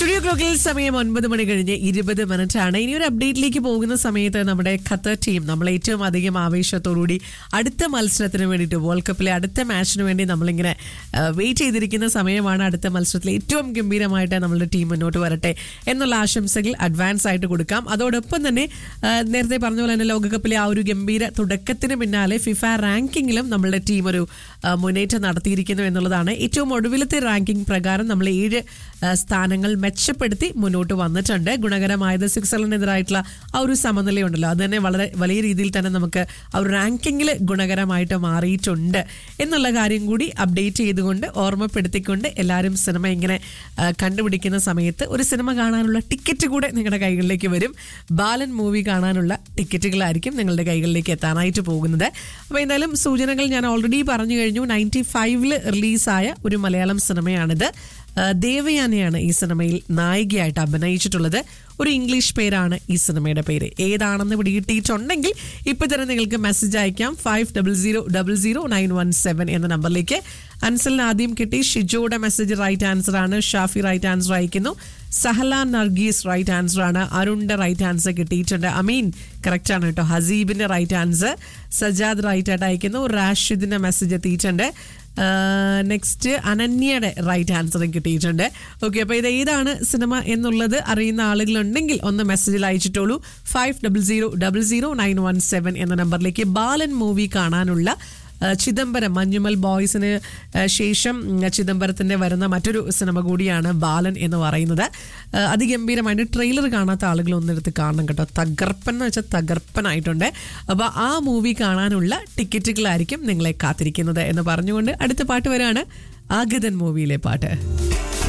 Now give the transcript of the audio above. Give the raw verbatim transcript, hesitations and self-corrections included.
Studio ക്ലോക്കിൽ സമയം ഒൻപത് മണി കഴിഞ്ഞ് ഇരുപത് മിനിറ്റ് ആണ്. ഇനി ഒരു അപ്ഡേറ്റിലേക്ക് പോകുന്ന സമയത്ത് നമ്മുടെ ഖത്തർ ടീം നമ്മൾ ഏറ്റവും അധികം ആവേശത്തോടുകൂടി അടുത്ത മത്സരത്തിന് വേണ്ടിയിട്ട് വേൾഡ് കപ്പിലെ അടുത്ത മാച്ചിന് വേണ്ടി നമ്മളിങ്ങനെ വെയിറ്റ് ചെയ്തിരിക്കുന്ന സമയമാണ്. അടുത്ത മത്സരത്തിൽ ഏറ്റവും ഗംഭീരമായിട്ട് നമ്മളുടെ ടീം മുന്നോട്ട് വരട്ടെ എന്നുള്ള ആശംസകൾ അഡ്വാൻസ് ആയിട്ട് കൊടുക്കാം. അതോടൊപ്പം തന്നെ നേരത്തെ പറഞ്ഞ പോലെ തന്നെ ലോകകപ്പിലെ ആ ഒരു ഗംഭീര തുടക്കത്തിന് പിന്നാലെ ഫിഫ റാങ്കിങ്ങിലും നമ്മളുടെ ടീം ഒരു മുന്നേറ്റം നടത്തിയിരിക്കുന്നു എന്നുള്ളതാണ്. ഏറ്റവും ഒടുവിലത്തെ റാങ്കിംഗ് പ്രകാരം നമ്മൾ ഏഴ് സ്ഥാനങ്ങൾ മെച്ചപ്പെടുത്തി മുന്നോട്ട് വന്നിട്ടുണ്ട്. ഗുണകരമായത് സ്വിറ്റ്സർലൻഡിനെതിരായിട്ടുള്ള ആ ഒരു സമനിലയുണ്ടല്ലോ, അത് തന്നെ വളരെ വലിയ രീതിയിൽ തന്നെ നമുക്ക് ആ ഒരു റാങ്കിങ്ങിൽ ഗുണകരമായിട്ട് മാറിയിട്ടുണ്ട് എന്നുള്ള കാര്യം കൂടി അപ്ഡേറ്റ് ചെയ്തുകൊണ്ട് ഓർമ്മപ്പെടുത്തിക്കൊണ്ട് എല്ലാവരും സിനിമ ഇങ്ങനെ കണ്ടുപിടിക്കുന്ന സമയത്ത് ഒരു സിനിമ കാണാനുള്ള ടിക്കറ്റ് കൂടെ നിങ്ങളുടെ കൈകളിലേക്ക് വരും. ബാലൻ മൂവി കാണാനുള്ള ടിക്കറ്റുകളായിരിക്കും നിങ്ങളുടെ കൈകളിലേക്ക് എത്താനായിട്ട് പോകുന്നത്. അപ്പോൾ എന്തായാലും സൂചനകൾ ഞാൻ ഓൾറെഡി പറഞ്ഞു കഴിഞ്ഞു. നയൻറ്റി ഫൈവില് റിലീസായ ഒരു മലയാളം സിനിമയാണിത്. ദേവയാനിയാണ് ഈ സിനിമയിൽ നായികയായിട്ട് അഭിനയിച്ചിട്ടുള്ളത്. ഒരു ഇംഗ്ലീഷ് പേരാണ് ഈ സിനിമയുടെ പേര്. ഏതാണെന്ന് പിടികിട്ടിയിട്ടുണ്ടെങ്കിൽ ഇപ്പൊ തന്നെ നിങ്ങൾക്ക് മെസ്സേജ് അയക്കാം five double zero double zero nine one seven എന്ന നമ്പറിലേക്ക്. അൻസലിന് ആദ്യം കിട്ടി. ഷിജോയുടെ മെസ്സേജ് റൈറ്റ് ആൻസർ ആണ്. ഷാഫി റൈറ്റ് ആൻസർ അയക്കുന്നു. സഹലാൻ നർഗീസ് റൈറ്റ് ആൻസർ ആണ്. അരുണിന്റെ റൈറ്റ് ആൻസർ കിട്ടിയിട്ടുണ്ട്. അമീൻ കറക്റ്റ് ആണ് കേട്ടോ. ഹസീബിന്റെ റൈറ്റ് ആൻസർ. സജാദ് റൈറ്റ് ആയിട്ട് അയക്കുന്നു. റാഷിദിന്റെ മെസ്സേജ് എത്തിയിട്ടുണ്ട്. നെക്സ്റ്റ് അനന്യയുടെ റൈറ്റ് ആൻസറും കിട്ടിയിട്ടുണ്ട്. ഓക്കെ, അപ്പോൾ ഇത് ഏതാണ് സിനിമ എന്നുള്ളത് അറിയുന്ന ആളുകളുണ്ടെങ്കിൽ ഒന്ന് മെസ്സേജിൽ അയച്ചിട്ടോളൂ. Five double zero double zero nine one seven എന്ന നമ്പറിലേക്ക്. ബാലൻ മൂവി കാണാനുള്ള ചിദംബരം, മഞ്ഞുമൽ ബോയ്സിന് ശേഷം ചിദംബരത്തിന്റെ വരുന്ന മറ്റൊരു സിനിമ കൂടിയാണ് ബാലൻ എന്ന് പറയുന്നത്. അതിഗംഭീരമായിട്ട് ട്രെയിലർ കാണാത്ത ആളുകൾ ഒന്നെടുത്ത് കാണണം കേട്ടോ. തകർപ്പൻ എന്ന് വെച്ചാൽ തകർപ്പനായിട്ടുണ്ട്. അപ്പോൾ ആ മൂവി കാണാനുള്ള ടിക്കറ്റുകളായിരിക്കും നിങ്ങളെ കാത്തിരിക്കുന്നത് എന്ന് പറഞ്ഞുകൊണ്ട് അടുത്ത പാട്ട് വരാണ്. ആഗതൻ മൂവിയിലെ പാട്ട്.